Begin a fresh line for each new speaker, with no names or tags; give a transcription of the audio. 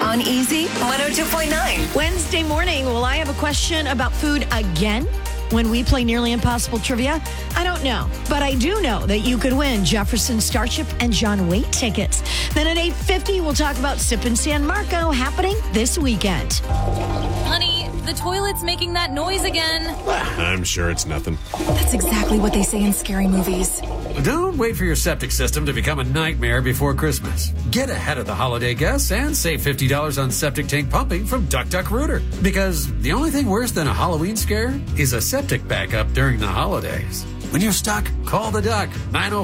on Easy 102.9.
Wednesday morning, will I have a question about food again when we play Nearly Impossible Trivia? I don't know, but I do know that you could win Jefferson Starship and John Waite tickets. Then at 8:50, we'll talk about Sip in San Marco happening this weekend.
Honey, the toilet's making that noise again.
I'm sure it's nothing.
That's exactly what they say in scary movies.
Don't wait for your septic system to become a nightmare before Christmas. Get ahead of the holiday guests and save $50 on septic tank pumping from Duck Duck Rooter. Because the only thing worse than a Halloween scare is a septic backup during the holidays. When you're stuck, call the Duck, 905